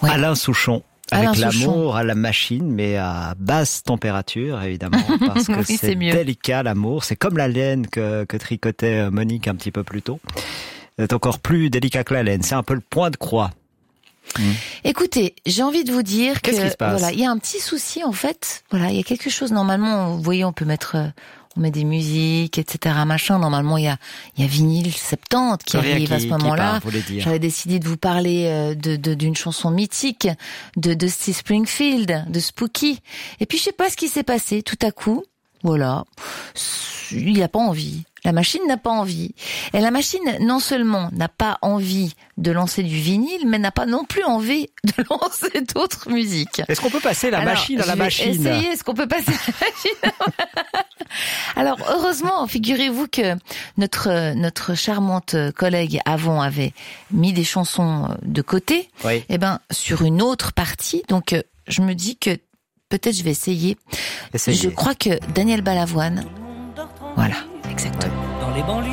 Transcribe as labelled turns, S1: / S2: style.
S1: Ouais.
S2: Alain Souchon.
S1: Alain
S2: Avec
S1: Souchon.
S2: l'amour à la machine, mais à basse température, évidemment, parce que
S1: Oui, c'est mieux.
S2: délicat, l'amour. C'est comme la laine que tricotait Monique un petit peu plus tôt. C'est encore plus délicat que la laine. C'est un peu le point de croix.
S1: Écoutez, j'ai envie de vous dire
S2: Qu'est-ce qui se passe ?
S1: voilà, il y a un petit souci en fait. Voilà, il y a quelque chose. Normalement, vous voyez, on peut mettre, on met des musiques, etc. Machin. Normalement, il y a Vinyl 70 qui
S2: Rien
S1: arrive à ce moment-là.
S2: vous voulez dire.
S1: J'avais décidé de vous parler d'une chanson mythique de Steve Springfield, de Spooky. Et puis je sais pas ce qui s'est passé. Tout à coup, voilà, il n'a pas envie. La machine n'a pas envie. Et la machine, non seulement n'a pas envie de lancer du vinyle, mais n'a pas non plus envie de lancer d'autres musiques.
S2: Est-ce qu'on peut passer la machine à la machine ?
S1: Est-ce qu'on peut passer la machine ? Alors, heureusement, figurez-vous que notre charmante collègue avant avait mis des chansons de côté.
S2: Oui.
S1: Eh ben, sur une autre partie. Donc, je me dis que peut-être je vais essayer.
S2: Essayez.
S1: Je crois que Daniel Balavoine. Voilà, exactement.
S3: Dans les banlieues.